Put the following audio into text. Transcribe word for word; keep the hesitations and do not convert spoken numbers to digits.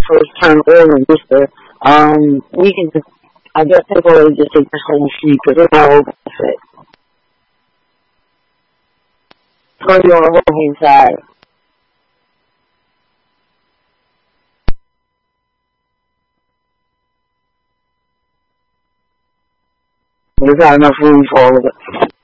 first turn oil and booster, um, we can just, I guess temporarily just take this whole sheet because it's all over the fit. Turn you on the right hand side. There's not enough room for all of it.